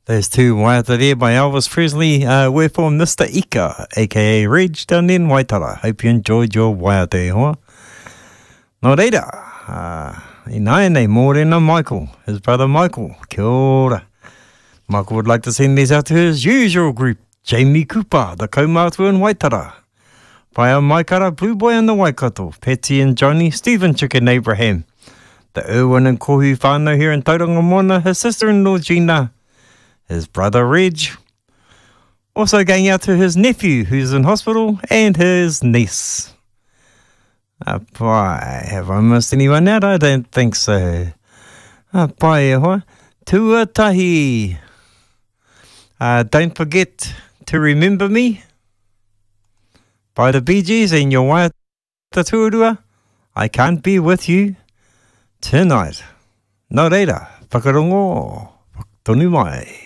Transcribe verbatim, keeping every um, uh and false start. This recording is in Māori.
There's two waiata there by Elvis Presley. Uh, we're for Mister Ika, a k a. Reg, down in Waitara. Hope you enjoyed your waiata e hoa. Nō reira, uh, i nai nei mōrena Michael, his brother Michael. Kia ora. Michael would like to send these out to his usual group, Jamie Cooper, the kaumātua in Waitara. Pai au Maikara, Blue Boy and the Waikato, Petty and Johnny, Stephen Chicken Abraham, the Irwin and Kohu whānau here in Tauranga Moana, his sister-in-law Gina, his brother Reg, also going out to his nephew who's in hospital, and his niece. Uh, pai, have I missed anyone out? I don't think so. Uh, pai e hoa. Tuatahi. Uh, don't forget to remember me. By the Bee Gees and your waiata tuarua. I can't be with you tonight. Nō reira, whakarongo, tonu mai.